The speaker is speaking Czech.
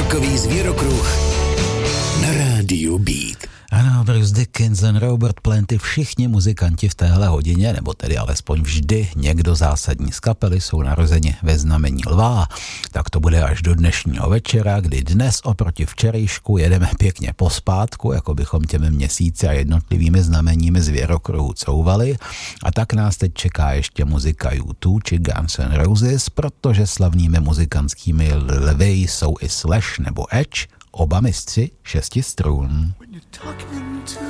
Rockový zvěrokruh na rádiu Beat. Ano, Bruce Dickinson, Robert Plant, všichni muzikanti v téhle hodině, nebo tedy alespoň vždy někdo zásadní z kapely jsou narozeni ve znamení lva. Tak to bude až do dnešního večera, kdy dnes oproti včerejšku jedeme pěkně pospátku, jako bychom těmi měsíci a jednotlivými znameními zvěrokruhu couvali. A tak nás teď čeká ještě muzika U2 či Guns N' Roses, protože slavnými muzikantskými lvy jsou i Slash nebo Edge, oba mistři 6 strun. Talking